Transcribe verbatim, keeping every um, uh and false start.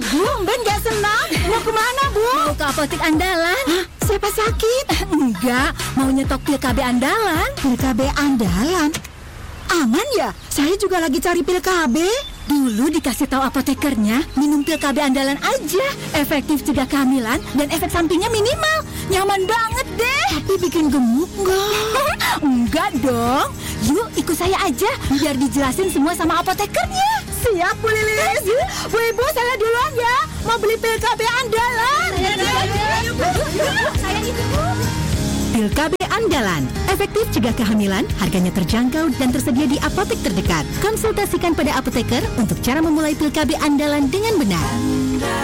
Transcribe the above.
Bu, Ben gak senang. Mau kemana, Bu? Mau ke apotek andalan. Hah? Siapa sakit? Enggak, mau nyetok pil K B andalan. Pil K B andalan? Aman ya? Saya juga lagi cari pil K B. Dulu dikasih tahu apotekernya, minum pil K B andalan aja. Efektif cegah kehamilan dan efek sampingnya minimal. Nyaman banget deh. Tapi bikin gemuk nggak? Enggak dong. Yuk ikut saya aja, biar dijelasin semua sama apotekernya. Siap, Bu Lilis. Bu Ibu, saya duluan ya. Mau beli pil K B andalan. Saya ikut. Pil K B andalan, efektif cegah kehamilan, harganya terjangkau dan tersedia di apotek terdekat. Konsultasikan pada apoteker untuk cara memulai pil K B andalan dengan benar.